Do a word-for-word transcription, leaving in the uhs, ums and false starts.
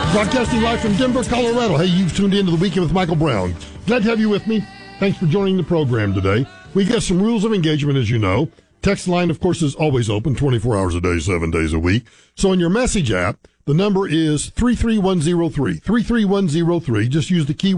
Broadcasting live from Denver, Colorado. Hey, you've tuned into the Weekend with Michael Brown. Glad to have you with me. Thanks for joining the program today. We got some rules of engagement, as you know. Text line, of course, is always open twenty-four hours a day, seven days a week. So in your message app, the number is three three one zero three. three three one zero three. Just use the key